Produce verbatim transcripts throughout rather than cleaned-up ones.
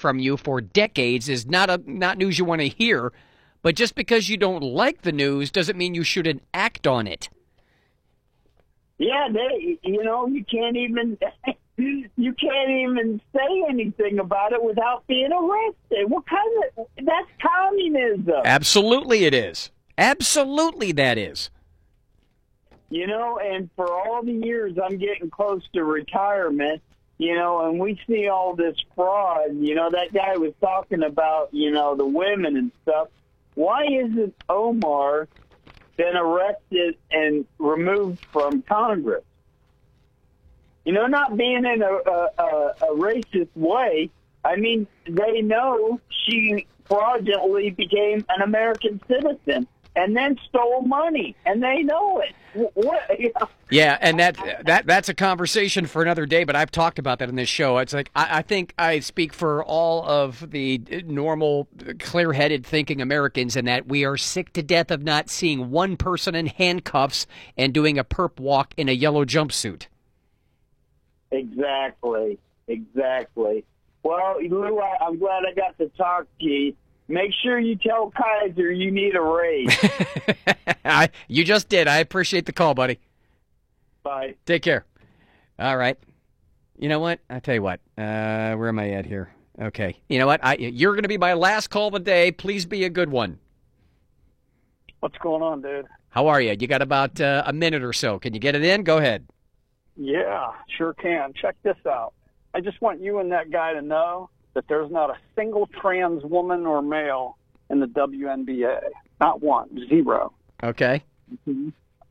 from you for decades is not a not news you want to hear. But just because you don't like the news doesn't mean you shouldn't act on it. Yeah, they, you know, you can't even you can't even say anything about it without being arrested. What kind of that's communism? Absolutely, it is. Absolutely, that is. You know, and for all the years I'm getting close to retirement, you know, and we see all this fraud. You know, that guy was talking about, you know, the women and stuff. Why isn't Omar been arrested and removed from Congress? You know, not being in a, a, a, a racist way. I mean, they know she fraudulently became an American citizen and then stole money, and they know it. What, you know? Yeah, and that that that's a conversation for another day, but I've talked about that in this show. It's like I, I think I speak for all of the normal, clear-headed thinking Americans in that we are sick to death of not seeing one person in handcuffs and doing a perp walk in a yellow jumpsuit. Exactly, exactly. Well, Lou, I, I'm glad I got to talk to you. Make sure you tell Kaiser you need a raise. I, you just did. I appreciate the call, buddy. Bye. Take care. All right. You know what? I tell you what. Uh, where am I at here? Okay. You know what? I, you're going to be my last call of the day. Please be a good one. What's going on, dude? How are you? You got about uh, a minute or so. Can you get it in? Go ahead. Yeah, sure can. Check this out. I just want you and that guy to know that there's not a single trans woman or male in the W N B A. Not one. Zero. Okay. Mm-hmm.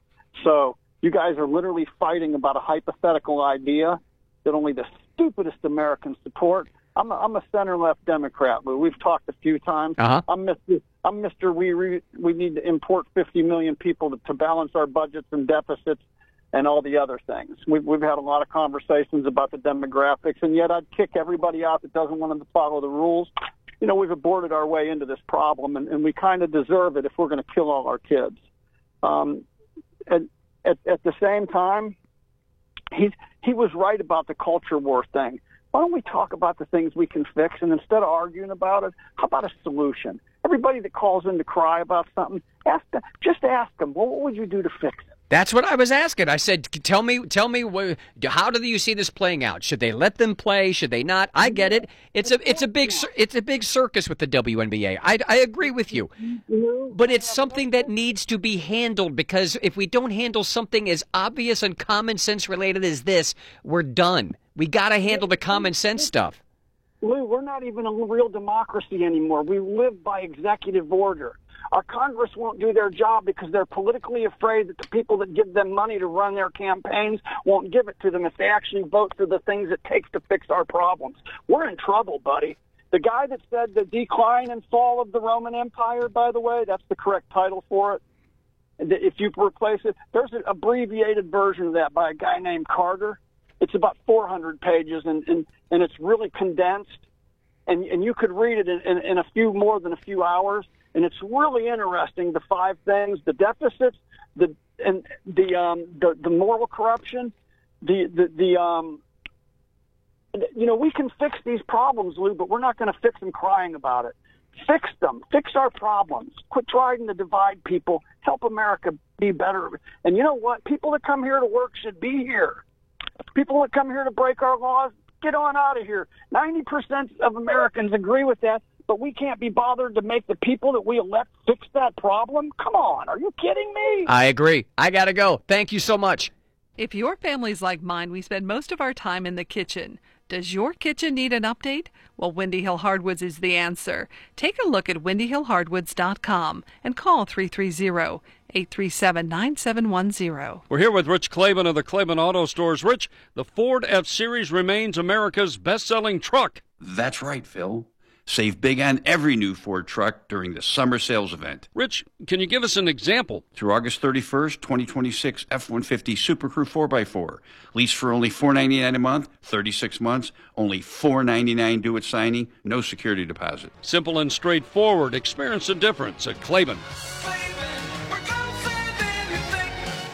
So you guys are literally fighting about a hypothetical idea that only the stupidest Americans support. I'm a, I'm a center-left Democrat, but we've talked a few times. Uh-huh. I'm Mister I'm Mister We re, we need to import fifty million people to, to balance our budgets and deficits and all the other things. We've, we've had a lot of conversations about the demographics, and yet I'd kick everybody out that doesn't want to follow the rules. You know, we've aborted our way into this problem, and, and we kind of deserve it if we're going to kill all our kids. Um, and at, at the same time, he's, he was right about the culture war thing. Why don't we talk about the things we can fix, and instead of arguing about it, how about a solution? Everybody that calls in to cry about something, ask them, just ask them, well, what would you do to fix it? That's what I was asking. I said, tell me, tell me, how do you see this playing out? Should they let them play? Should they not? I get it. It's a, it's a big, it's a big circus with the W N B A. I, I agree with you, but it's something that needs to be handled, because if we don't handle something as obvious and common sense related as this, we're done. We got to handle the common sense stuff. Lou, we're not even a real democracy anymore. We live by executive order. Our Congress won't do their job because they're politically afraid that the people that give them money to run their campaigns won't give it to them if they actually vote for the things it takes to fix our problems. We're in trouble, buddy. The guy that said the decline and fall of the Roman Empire, by the way, that's the correct title for it. If you replace it, there's an abbreviated version of that by a guy named Carter. It's about four hundred pages, and, and, and it's really condensed. And, and you could read it in, in, in a few more than a few hours. And it's really interesting, the five things: the deficits, the and the um, the, the moral corruption, the the, the um, you know, we can fix these problems, Lou, but we're not going to fix them crying about it. Fix them. Fix our problems. Quit trying to divide people. Help America be better. And you know what? People that come here to work should be here. People that come here to break our laws, get on out of here. ninety percent of Americans agree with that. But we can't be bothered to make the people that we elect fix that problem? Come on, are you kidding me? I agree. I got to go. Thank you so much. If your family's like mine, we spend most of our time in the kitchen. Does your kitchen need an update? Well, Windy Hill Hardwoods is the answer. Take a look at windy hill hardwoods dot com and call three three zero, eight three seven, nine seven one zero. We're here with Rich Klaban of the Klaban Auto Stores. Rich, the Ford F-Series remains America's best-selling truck. That's right, Phil. Save big on every new Ford truck during the summer sales event. Rich, can you give us an example? Through August thirty-first, twenty twenty-six F one fifty Super Crew four by four. Lease for only four hundred ninety-nine dollars a month, thirty-six months, only four hundred ninety-nine dollars due at signing, no security deposit. Simple and straightforward. Experience the difference at Klaban.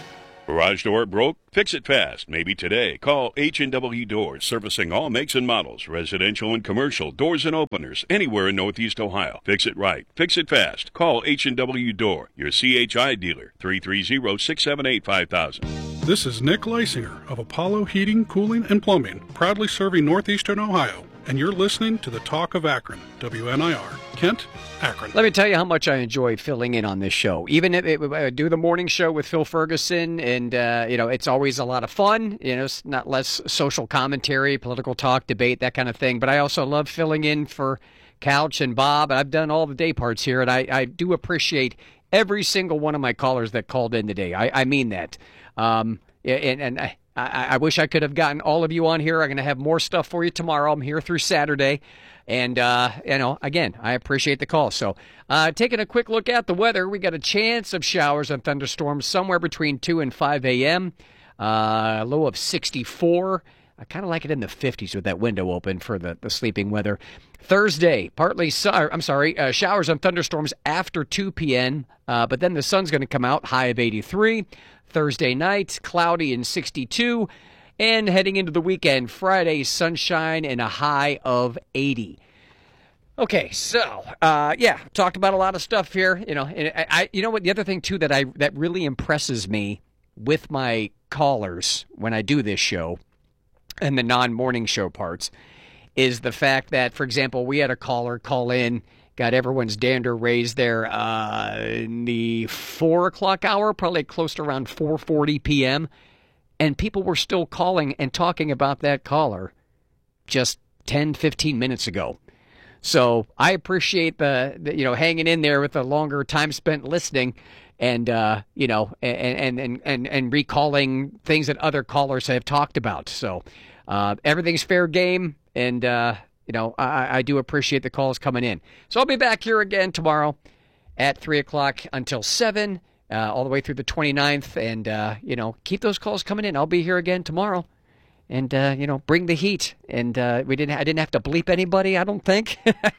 Garage door broke? Fix it fast. Maybe today. Call H and W Doors, servicing all makes and models, residential and commercial, doors and openers, anywhere in Northeast Ohio. Fix it right. Fix it fast. Call H and W Door, your C H I dealer, three three zero, six seven eight, five thousand. This is Nick Leisinger of Apollo Heating, Cooling, and Plumbing, proudly serving Northeastern Ohio. And you're listening to the Talk of Akron, W N I R, Kent, Akron. Let me tell you how much I enjoy filling in on this show. Even if it, I do the morning show with Phil Ferguson, and uh, you know, it's always a lot of fun. You know, it's not less social commentary, political talk, debate, that kind of thing. But I also love filling in for Couch and Bob. I've done all the day parts here, and I, I do appreciate every single one of my callers that called in today. I, I mean that. Um, and and I. I, I wish I could have gotten all of you on here. I'm going to have more stuff for you tomorrow. I'm here through Saturday. And, uh, you know, again, I appreciate the call. So uh, taking a quick look at the weather, we got a chance of showers and thunderstorms somewhere between two and five a.m., uh, a low of sixty-four. I kind of like it in the fifties with that window open for the, the sleeping weather. Thursday, partly, su- I'm sorry, uh, showers and thunderstorms after two p.m., uh, but then the sun's going to come out, high of eighty-three. Thursday night, cloudy and sixty-two. And heading into the weekend, Friday, sunshine and a high of eighty. Okay, so, uh, yeah, talked about a lot of stuff here. You know, and I, I, you know what, the other thing, too, that I that really impresses me with my callers when I do this show and the non-morning show parts is the fact that, for example, we had a caller call in, got everyone's dander raised there uh, in the four o'clock hour, probably close to around four forty p.m., and people were still calling and talking about that caller just ten, fifteen minutes ago. So I appreciate the, the you know, hanging in there with a longer time spent listening and, uh, you know, and, and, and, and recalling things that other callers have talked about. So uh, everything's fair game, and, uh, you know, I, I do appreciate the calls coming in. So I'll be back here again tomorrow at three o'clock until seven, uh, all the way through the twenty-ninth. And, uh, you know, keep those calls coming in. I'll be here again tomorrow. And, uh, you know, bring the heat. And uh, we didn't. I didn't have to bleep anybody, I don't think.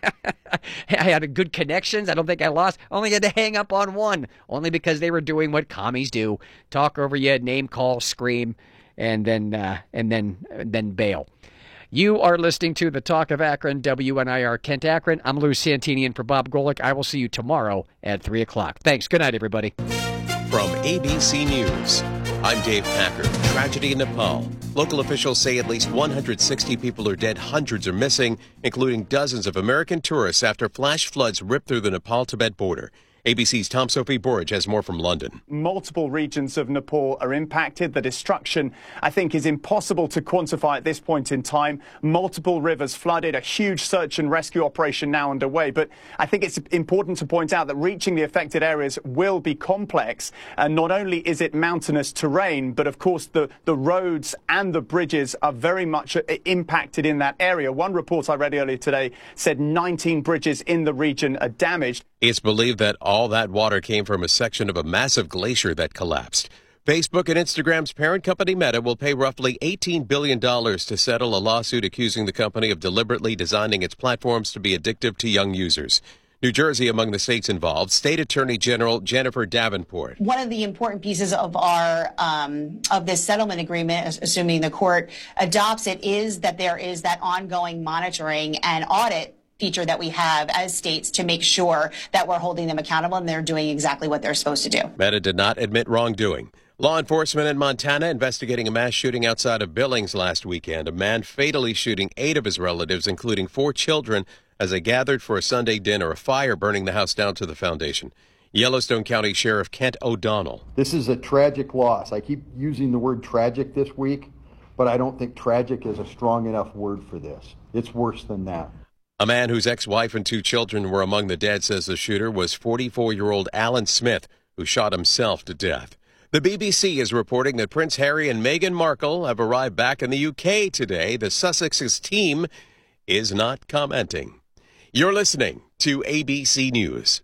I had a good connections. I don't think I lost. I only had to hang up on one, only because they were doing what commies do. Talk over you, name call, scream, and then, uh, and then, and then bail. You are listening to the Talk of Akron, W N I R Kent Akron. I'm Lou Santini in for Bob Golick. I will see you tomorrow at three o'clock. Thanks. Good night, everybody. From A B C News, I'm Dave Packer. Tragedy in Nepal. Local officials say at least one hundred sixty people are dead, hundreds are missing, including dozens of American tourists after flash floods ripped through the Nepal-Tibet border. A B C's Tom Sophie Borge has more from London. Multiple regions of Nepal are impacted. The destruction, I think, is impossible to quantify at this point in time. Multiple rivers flooded, a huge search and rescue operation now underway. But I think it's important to point out that reaching the affected areas will be complex. And not only is it mountainous terrain, but of course the, the roads and the bridges are very much impacted in that area. One report I read earlier today said nineteen bridges in the region are damaged. It's believed that all that water came from a section of a massive glacier that collapsed. Facebook and Instagram's parent company Meta will pay roughly eighteen billion dollars to settle a lawsuit accusing the company of deliberately designing its platforms to be addictive to young users. New Jersey among the states involved. State Attorney General Jennifer Davenport. One of the important pieces of our um, of this settlement agreement, assuming the court adopts it, is that there is that ongoing monitoring and audit feature that we have as states to make sure that we're holding them accountable and they're doing exactly what they're supposed to do. Meta did not admit wrongdoing. Law enforcement in Montana investigating a mass shooting outside of Billings last weekend. A man fatally shooting eight of his relatives, including four children, as they gathered for a Sunday dinner. A fire burning the house down to the foundation. Yellowstone County Sheriff Kent O'Donnell. This is a tragic loss. I keep using the word tragic this week, but I don't think tragic is a strong enough word for this. It's worse than that. A man whose ex-wife and two children were among the dead says the shooter was forty-four-year-old Alan Smith, who shot himself to death. The B B C is reporting that Prince Harry and Meghan Markle have arrived back in the U K today. The Sussex's team is not commenting. You're listening to A B C News.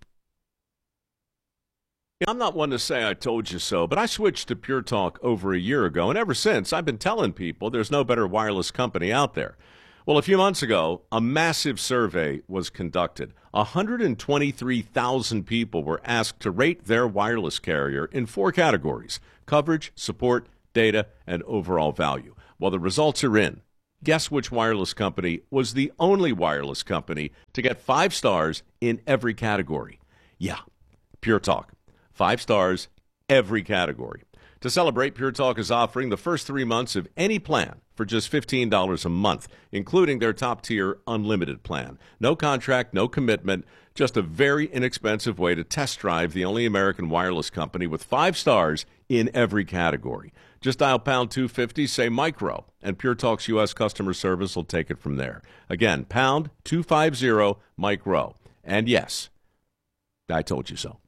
I'm not one to say I told you so, but I switched to Pure Talk over a year ago, and ever since I've been telling people there's no better wireless company out there. Well, a few months ago, a massive survey was conducted. one hundred twenty-three thousand people were asked to rate their wireless carrier in four categories: coverage, support, data, and overall value. Well, the results are in. Guess which wireless company was the only wireless company to get five stars in every category? Yeah, Pure Talk. Five stars, every category. To celebrate, Pure Talk is offering the first three months of any plan for just fifteen dollars a month, including their top-tier unlimited plan. No contract, no commitment, just a very inexpensive way to test drive the only American wireless company with five stars in every category. Just dial pound two fifty, say micro, and Pure Talk's U S customer service will take it from there. Again, pound two fifty, micro. And yes, I told you so.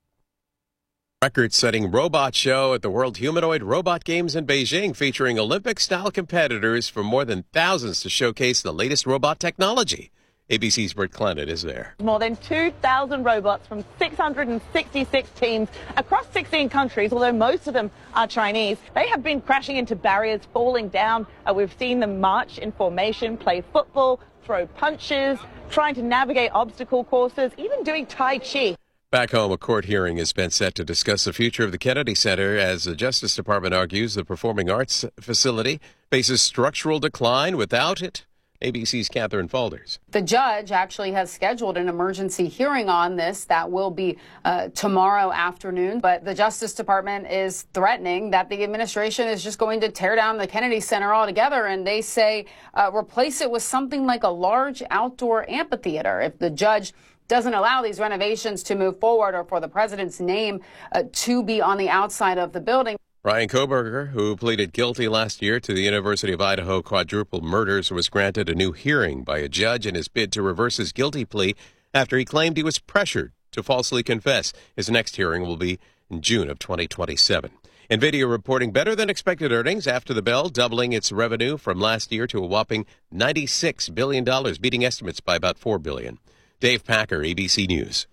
Record-setting robot show at the World Humanoid Robot Games in Beijing, featuring Olympic-style competitors from more than thousands to showcase the latest robot technology. A B C's Britt Clement is there. More than two thousand robots from six hundred sixty-six teams across sixteen countries, although most of them are Chinese. They have been crashing into barriers, falling down. Uh, we've seen them march in formation, play football, throw punches, trying to navigate obstacle courses, even doing Tai Chi. Back home, a court hearing has been set to discuss the future of the Kennedy Center as the Justice Department argues the performing arts facility faces structural decline without it. A B C's Catherine Falders. The judge actually has scheduled an emergency hearing on this that will be uh, tomorrow afternoon. But the Justice Department is threatening that the administration is just going to tear down the Kennedy Center altogether. And they say uh, replace it with something like a large outdoor amphitheater. If the judge doesn't allow these renovations to move forward or for the president's name uh, to be on the outside of the building. Ryan Koberger, who pleaded guilty last year to the University of Idaho quadruple murders, was granted a new hearing by a judge in his bid to reverse his guilty plea after he claimed he was pressured to falsely confess. His next hearing will be in June of twenty twenty-seven. NVIDIA reporting better than expected earnings after the bell, doubling its revenue from last year to a whopping ninety-six billion dollars, beating estimates by about four billion dollars. Dave Packer, A B C News.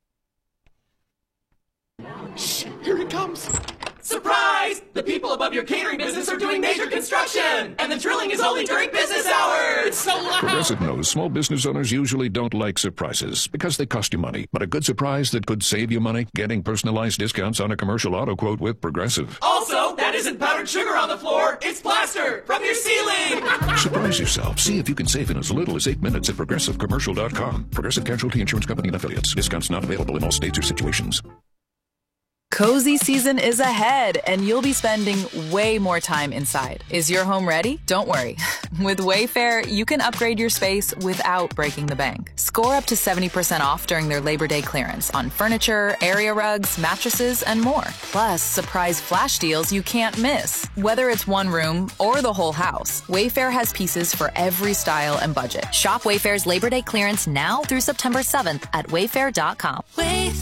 Shh, here it comes. Surprise! The people above your catering business are doing major construction, and the drilling is only during business hours. It's so loud. Progressive knows small business owners usually don't like surprises because they cost you money. But a good surprise that could save you money? Getting personalized discounts on a commercial auto quote with Progressive. Also, that isn't powdered sugar on the floor. It's plaster from your ceiling. Surprise yourself. See if you can save in as little as eight minutes at progressive commercial dot com. Progressive Casualty Insurance Company and Affiliates. Discounts not available in all states or situations. Cozy season is ahead, and you'll be spending way more time inside. Is your home ready? Don't worry. With Wayfair, you can upgrade your space without breaking the bank. Score up to seventy percent off during their Labor Day clearance on furniture, area rugs, mattresses, and more. Plus, surprise flash deals you can't miss. Whether it's one room or the whole house, Wayfair has pieces for every style and budget. Shop Wayfair's Labor Day clearance now through September seventh at wayfair dot com. Wayfair.